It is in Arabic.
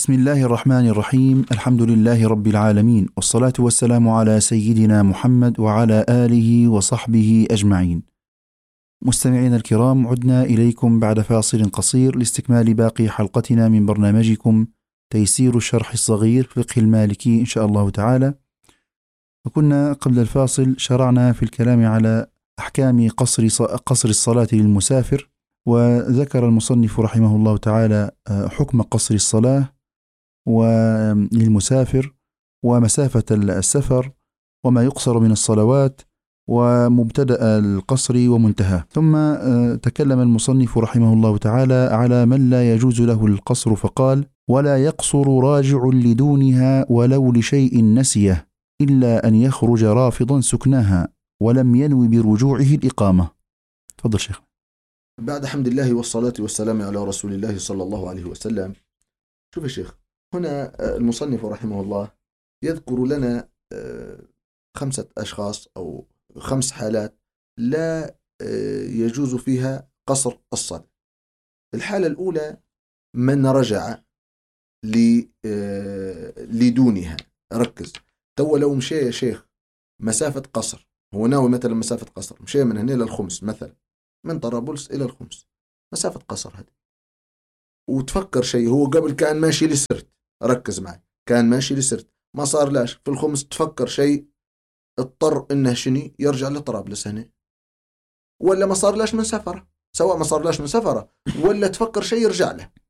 بسم الله الرحمن الرحيم. الحمد لله رب العالمين، والصلاة والسلام على سيدنا محمد وعلى آله وصحبه أجمعين. مستمعين الكرام، عدنا إليكم بعد فاصل قصير لاستكمال باقي حلقتنا من برنامجكم تيسير الشرح الصغير فقه المالكي إن شاء الله تعالى. وكنا قبل الفاصل شرعنا في الكلام على أحكام قصر الصلاة للمسافر، وذكر المصنف رحمه الله تعالى حكم قصر الصلاة وللمسافر ومسافة السفر وما يقصر من الصلوات ومبتدأ القصر ومنتهى. ثم تكلم المصنف رحمه الله تعالى على من لا يجوز له القصر فقال: ولا يقصر راجع لدونها ولو لشيء نسيه إلا أن يخرج رافضا سكناها ولم ينوي برجوعه الإقامة. تفضل شيخ. بعد حمد الله والصلاة والسلام على رسول الله صلى الله عليه وسلم. شوف يا شيخ، هنا المصنف رحمه الله يذكر لنا 5 أشخاص أو 5 حالات لا يجوز فيها قصر الصلاة. الحالة الأولى من رجع لدونها. ركز، تو لو مشي يا شيخ مسافة قصر، هو ناوي مثلا مسافة قصر، مشي من هنا للخمس مثلا، من طرابلس إلى الخمس، مسافة قصر هذه، وتفكر شيء، هو قبل كان ماشي لسرت، ركز معي، كان ماشي لسرت ما صار لاش في الخمس، تفكر شيء اضطر انه شني يرجع لطرابلس هنا، ولا ما صار لاش من سفره، سواء ما صار لاش من سفره ولا تفكر شيء يرجع له،